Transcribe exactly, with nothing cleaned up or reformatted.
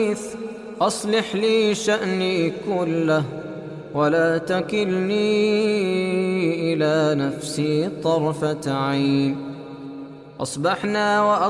أصلح لي شأني كله ولا تكلني إلى نفسي طرفة عين. أصبحنا